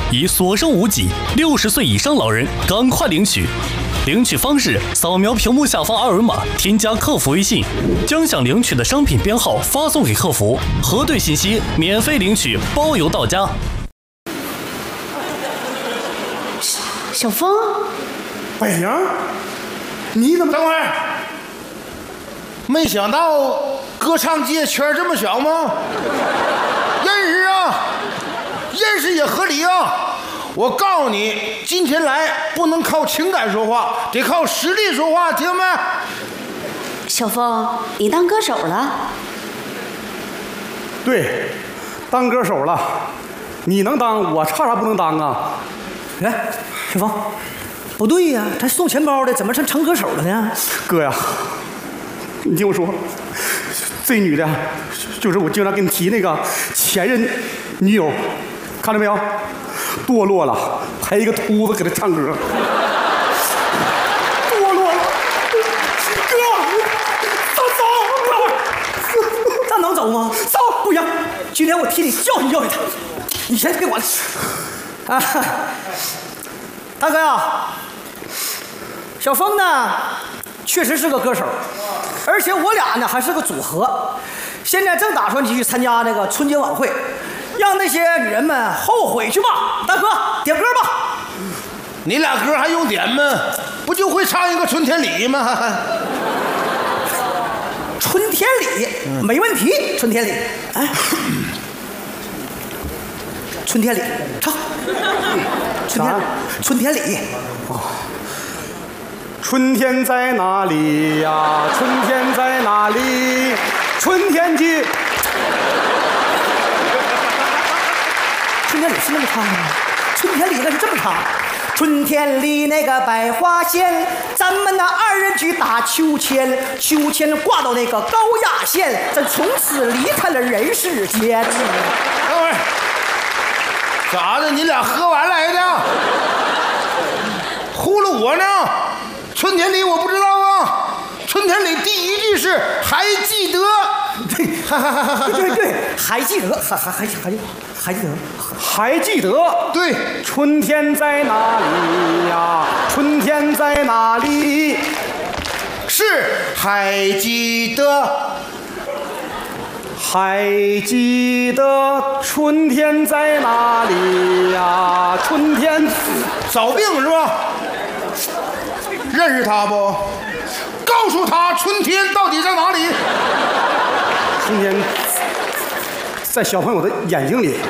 已所剩无几，60岁以上老人赶快领取。领取方式：扫描屏幕下方二维码，添加客服微信，将想领取的商品编号发送给客服，核对信息，免费领取，包邮到家。 小峰， 百灵，你怎么等会儿？没想到歌唱界圈这么小吗？认识啊，认识也合理啊。我告诉你，今天来不能靠情感说话，得靠实力说话，听没？ 小峰，你当歌手了？ 对，当歌手了。你能当，我差啥不能当啊？ 来，小峰，不对呀，他送钱包的，怎么成歌手了呢？ 哥呀，你听我说，这女的，就是我经常跟你提那个前任女友，看到没有？堕落了，陪一个秃子给他唱歌，堕落了。哥，他走了， 他能走吗？ 走， 不行，今天我替你教训教训他。你先别管了。啊，大哥呀，小峰呢，确实是个歌手，而且我俩呢还是个组合，现在正打算去参加那个春节晚会。让那些女人们后悔去吧！大哥，点歌吧。 你俩歌还用点吗？不就会唱一个《春天里》吗？ 春天里没问题，春天里，哎，春天里唱，春天里。 哦，春天在哪里呀？春天在哪里？春天去。 春天里是那么唱的吗？春天里应该是这么唱：春天里那个百花鲜，咱们那2人去打秋千，秋千挂到那个高压线，咱从此离开了人世间。 等会儿，咋的？你俩喝完来的？糊弄我呢？春天里我不知道啊。春天里第一句是还记得。 对，还记得，还记得。 还记得， 对， 春天在哪里呀？春天在哪里？ 是还记得， 还记得春天在哪里呀？春天， 找病是吧？认识他不？告诉他春天到底在哪里？ 春天在小朋友的眼睛里。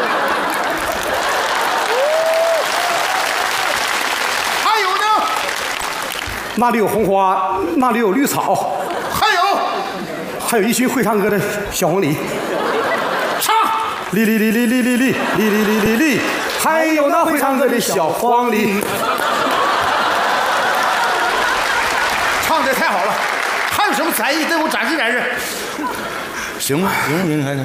还有呢？ 那里有红花，那里有绿草，还有一群会唱歌的小黄鹂。 唱！ 哩哩哩哩哩哩哩哩哩哩哩哩，还有那会唱歌的小黄鹂。 唱得太好了，还有什么才艺对我展示展示？行吧，行。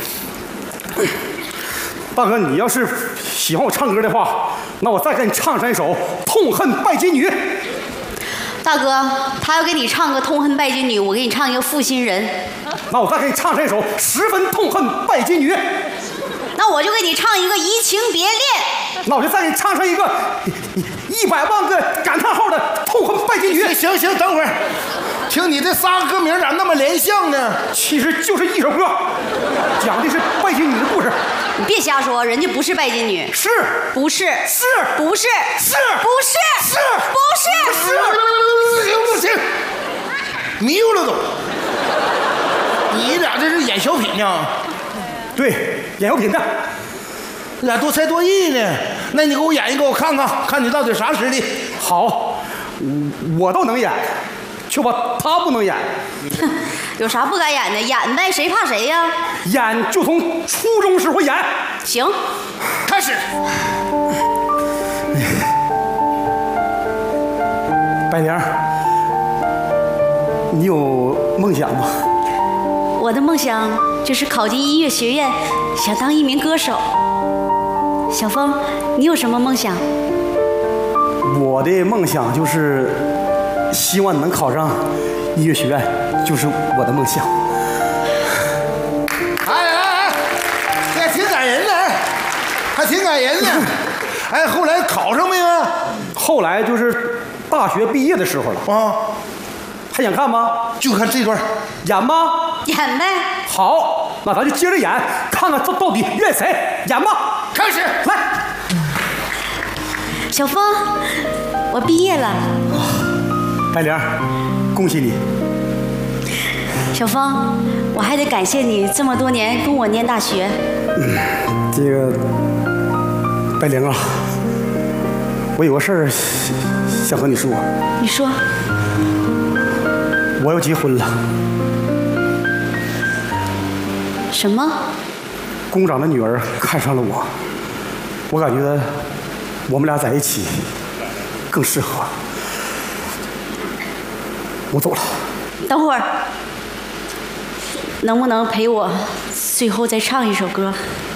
大哥，你要是喜欢我唱歌的话，那我再给你唱上一首《痛恨拜金女》。 大哥，他要给你唱个《痛恨拜金女》，我给你唱一个《负心人》。 那我再给你唱上一首《十分痛恨拜金女》。 那我就给你唱一个《移情别恋》。 那我就再给你唱上一个100万个感叹号的《痛恨拜金女》。 行，等会儿，听你这仨歌名咋那么连像呢？ 其实就是一首歌，讲的是拜金女的故事。 你别瞎说，人家不是拜金女。 是不是？ 是不是？ 是不是？ 是不是？ 行，迷糊了都。你俩这是演小品呢？ 对，演小品的。 你俩多才多艺呢。那你给我演一个，我看看，看你到底啥实力。 好，我都能演，就怕他不能演。 有啥不敢演的？演呗，谁怕谁呀？ 演就从初中时候演。 行， 开始。 白玲，你有梦想吗？ 我的梦想就是考进音乐学院，想当一名歌手。小峰，你有什么梦想？ 我的梦想就是希望能考上音乐学院，就是我的梦想。 哎，这挺感人的，还挺感人呢。哎，后来考上没有？ 后来就是大学毕业的时候了。 啊， 还想看吗？ 就看这段， 演吗？ 演呗。 好，那咱就接着演，看看到底怨谁。演吧， 开始来。 小峰，我毕业了。 白玲，恭喜你。 小峰，我还得感谢你这么多年跟我念大学。 这个白玲啊，我有个事儿想和你说。 你说。 我要结婚了。 什么？ 工长的女儿看上了我，我感觉我们俩在一起更适合。我走了。 等会儿，能不能陪我最后再唱一首歌？